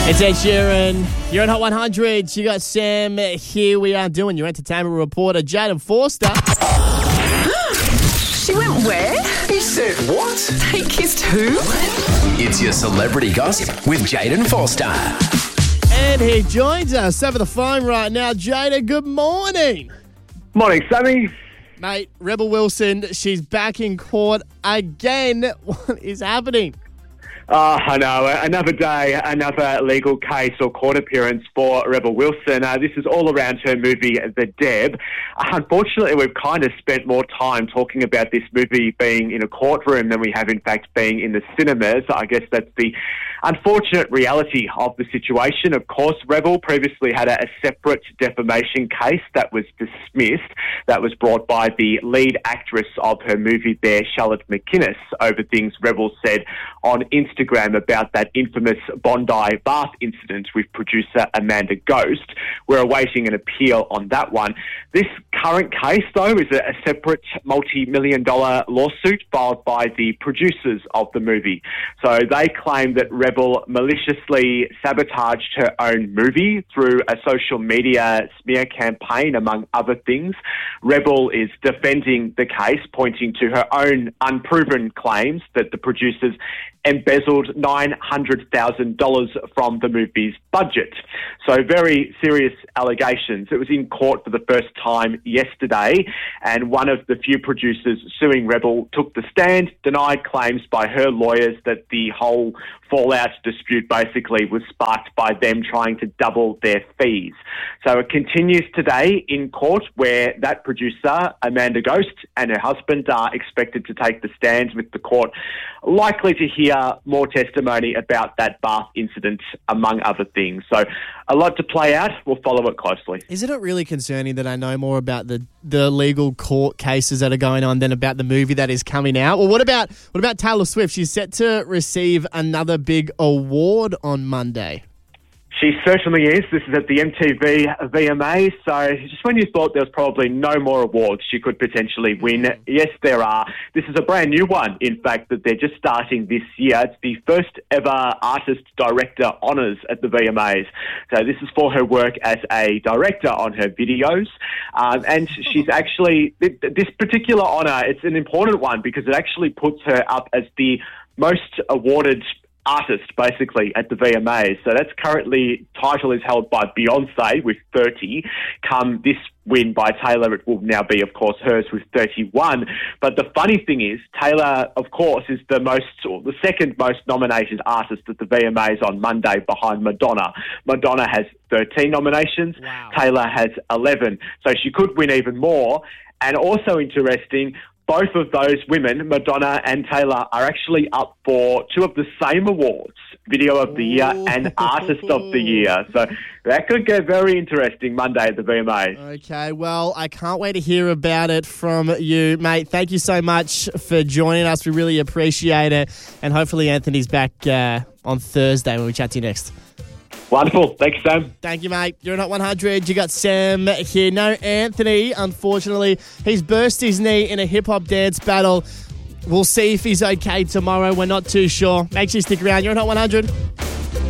It's Ed Sheeran. You're on Hot 100. You got Sam. Here we are doing your entertainment reporter, Jaden Forster. She went where? He said what? They kissed who? It's your celebrity gossip with Jaden Forster. And he joins us over the phone right now. Jaden, good morning. Morning, Sammy. Mate, Rebel Wilson, she's back in court again. What is happening? I know. Another day, another legal case or court appearance for Rebel Wilson. This is all around her movie, The Deb. Unfortunately, we've kind of spent more time talking about this movie being in a courtroom than we have, in fact, being in the cinemas. I guess that's the unfortunate reality of the situation. Of course, Rebel previously had a separate defamation case that was dismissed. That was brought by the lead actress of her movie there, Charlotte McInnes, over things Rebel said on Instagram about that infamous Bondi bath incident with producer Amanda Ghost. We're awaiting an appeal on that one. This current case, though, is a separate multi-million-dollar lawsuit filed by the producers of the movie. So they claim that Rebel maliciously sabotaged her own movie through a social media smear campaign, among other things. Rebel is defending the case, pointing to her own unproven claims that the producers embezzled $900,000 from the movie's budget. So very serious allegations. It was in court for the first time yesterday, and one of the few producers suing Rebel took the stand, denied claims by her lawyers that the whole fallout dispute basically was sparked by them trying to double their fees. So it continues today in court, where that producer, Amanda Ghost, and her husband are expected to take the stand with the court, likely to hear more testimony about that bath incident, among other things. So a lot to play out. We'll follow it closely. Isn't it really concerning that I know more about the legal court cases that are going on than about the movie that is coming out? Well, what about Taylor Swift? She's set to receive another big award on Monday. She certainly is. This is at the MTV VMAs. So just when you thought there was probably no more awards she could potentially win, yes, there are. This is a brand new one, in fact, that they're just starting this year. It's the first ever artist-director honours at the VMAs. So this is for her work as a director on her videos. And she's actually, this particular honour, it's an important one because it actually puts her up as the most awarded artist, basically, at the VMAs. So that's currently, title is held by Beyonce with 30. Come this win by Taylor, it will now be, of course, hers with 31. But the funny thing is, Taylor, of course, is the second most nominated artist at the VMAs on Monday, behind Madonna. Madonna has 13 nominations. Wow. Taylor has 11. So she could win even more. And also interesting, both of those women, Madonna and Taylor, are actually up for two of the same awards, Video of the Year and Artist of the Year. So that could get very interesting Monday at the VMAs. Okay, well, I can't wait to hear about it from you, mate. Thank you so much for joining us. We really appreciate it. And hopefully Anthony's back on Thursday when we chat to you next. Wonderful. Thanks, Sam. Thank you, mate. You're on Hot 100. You got Sam here. No Anthony, unfortunately. He's burst his knee in a hip-hop dance battle. We'll see if he's okay tomorrow. We're not too sure. Make sure you stick around. You're on Hot 100.